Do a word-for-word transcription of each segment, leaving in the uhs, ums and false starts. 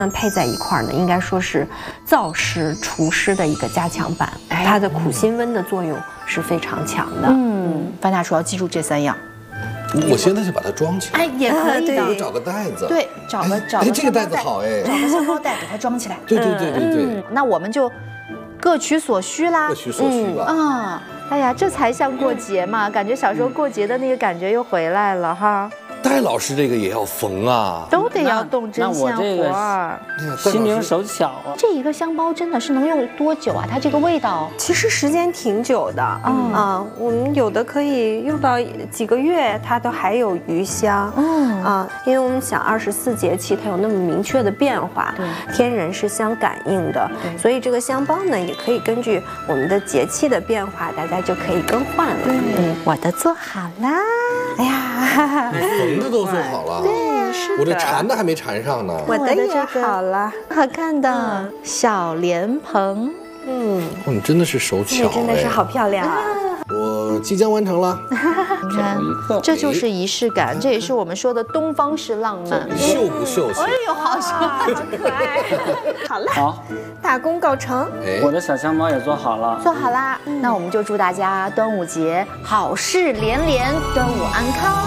嗯，配在一块儿呢，应该说是灶师厨师的一个加强版，它的苦辛温的作用是非常强的。 嗯，范大厨要记住这三样。 我现在就把它装起来。 哎，也可以的。 我找个袋子。 对，找个找个。 哎，这个袋子好哎。 找个香包袋给它装起来。 对对对对对。 那我们就各取所需啦。 各取所需吧。 啊，哎呀，这才像过节嘛，感觉小时候过节的那个感觉又回来了哈。 戴老师这个也要缝啊， 都得要动针线活儿。 心灵手巧啊！ 这一个香包真的是能用多久啊？它这个味道其实时间挺久的啊、嗯呃，我们有的可以用到几个月，它都还有余香。嗯啊、呃，因为我们想二十四节气它有那么明确的变化，天人是相感应的，所以这个香包呢也可以根据我们的节气的变化，大家就可以更换了。 嗯，我的做好啦！哎呀。 缝的都做好了， 对，是的。 我这缠的还没缠上呢。 我的也好了， 好看的小莲蓬。 嗯， 哦，你真的是手巧， 真的是好漂亮啊！ 我即将完成了。 你看，这就是仪式感，这也是我们说的东方式浪漫。 秀不秀气？ 哎呦，好秀， 好可爱！好了， 好， 大功告成。 我的小香包也做好了， 做好啦。那我们就祝大家端午节好事连连，端午安康。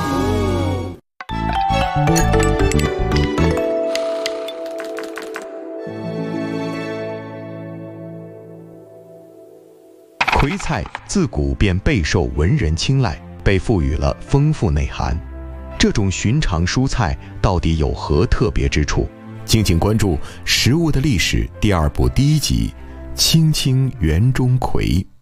葵菜自古便备受文人青睐，被赋予了丰富内涵。这种寻常蔬菜到底有何特别之处？敬请关注《食物的历史》第二部第一集《青青园中葵》。